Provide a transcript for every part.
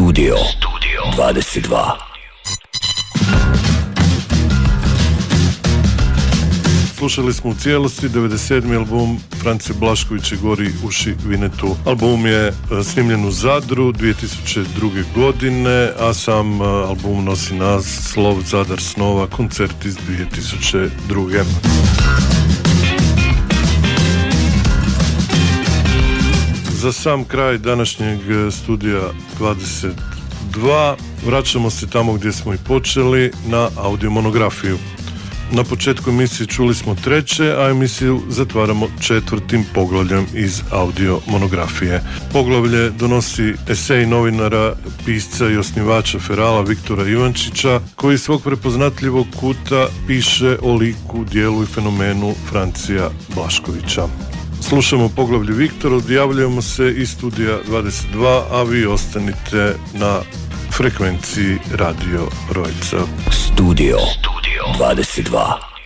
Studio 22. Slušali smo u cijelosti 97. album France Blaškovića Gori uši Vinetu. Album je snimljen u Zadru 2002. godine, a sam album nosi naslov Zadar snova, koncert iz 2002. Za sam kraj današnjeg studija 22 vraćamo se tamo gdje smo i počeli, na audiomonografiju. Na početku emisije čuli smo treće, a emisiju zatvaramo četvrtim poglavljem iz audiomonografije. Poglavlje donosi esej novinara, pisca i osnivača Ferala Viktora Ivančića, koji iz svog prepoznatljivog kuta piše o liku, dijelu i fenomenu Francija Blaškovića. Slušamo poglavlje Viktor, odjavljujemo se iz studija 22, a vi ostanite na frekvenciji Radio Rojca. Studio 22.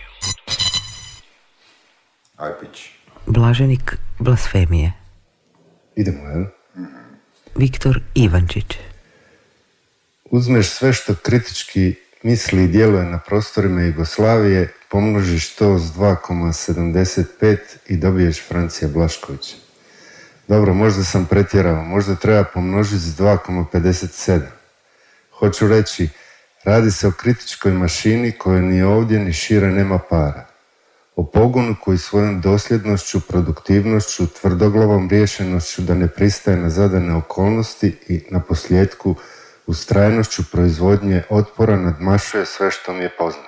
Ajpić. Blaženik blasfemije. Idemo, jel? Viktor Ivančić. Uzmeš sve što kritički misli i djeluje na prostorima Jugoslavije, pomnožiš to s 2,75 i dobiješ Francija Blaškovića. Dobro, možda sam pretjerao, možda treba pomnožiti s 2,57. Hoću reći, radi se o kritičkoj mašini koja ni ovdje ni šire nema para. O pogonu koji svojom dosljednošću, produktivnošću, tvrdoglavom riješenošću da ne pristaje na zadane okolnosti i na posljedku ustrajnošću proizvodnje otpora nadmašuje sve što mi je poznato.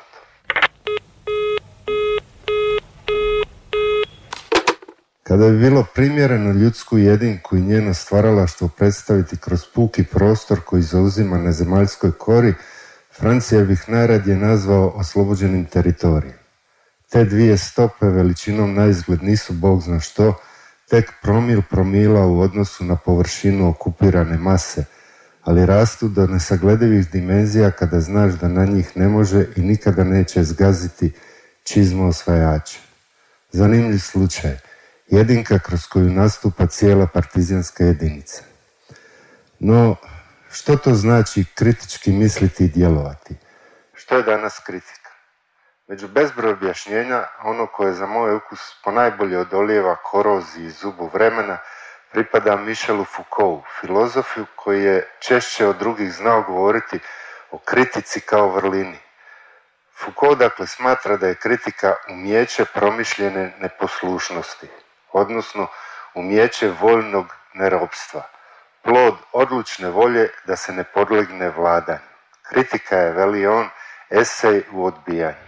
Kada bi bilo primjereno ljudsku jedinku i njeno stvaralaštvo predstaviti kroz puki prostor koji zauzima na zemaljskoj kori, Francija bih najradije nazvao oslobođenim teritorijem. Te dvije stope veličinom naizgled nisu bog zna što, tek promil promila u odnosu na površinu okupirane mase, ali rastu do nesagledivih dimenzija kada znaš da na njih ne može i nikada neće zgaziti čizmo osvajača. Zanimljiv slučaj, jedinka kroz koju nastupa cijela partizanska jedinica. No, što to znači kritički misliti i djelovati? Što je danas kritika? Među bezbroj objašnjenja, ono koje za moj ukus ponajbolje odolijeva koroziji i zubu vremena, pripada Michelu Foucaultu, filozofu koji je češće od drugih znao govoriti o kritici kao vrlini. Foucault dakle smatra da je kritika umijeće promišljene neposlušnosti, odnosno umijeće voljnog neropstva, plod odlučne volje da se ne podlegne vladanju. Kritika je, veli on, esej u odbijanju.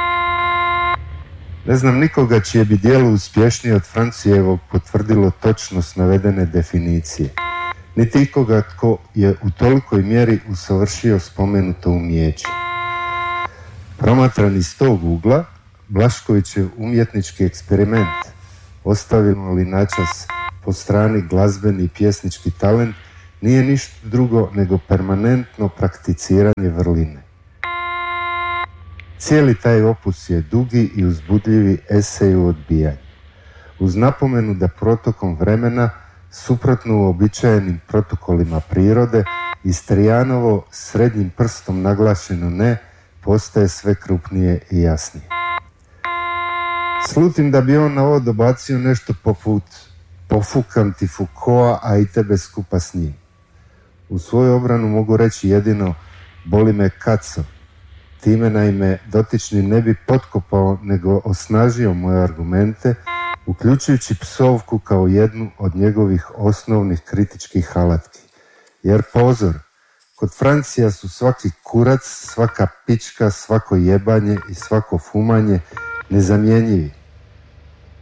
Ne znam nikoga čije bi djelo uspješnije od Francijevog potvrdilo točnost navedene definicije, niti ikoga tko je u tolikoj mjeri usavršio spomenuto umijeće. Promatran iz tog ugla, Blaškovićev umjetnički eksperiment, ostavimo li načas po strani glazbeni i pjesnički talent, nije ništa drugo nego permanentno prakticiranje vrline. Cijeli taj opus je dugi i uzbudljivi esej u odbijanju. Uz napomenu da protokom vremena, suprotno uobičajenim protokolima prirode, Istrijanovo srednjim prstom naglašeno ne postaje sve krupnije i jasnije. Slutim da bi on na ovo dobacio nešto poput pofukam ti Foucaulta, a i tebe skupa s njim. U svoju obranu mogu reći jedino boli me kaco. Time naime dotični ne bi potkopao nego osnažio moje argumente, uključujući psovku kao jednu od njegovih osnovnih kritičkih alatki. Jer pozor, kod Francija su svaki kurac, svaka pička, svako jebanje i svako fumanje nezamjenjivi.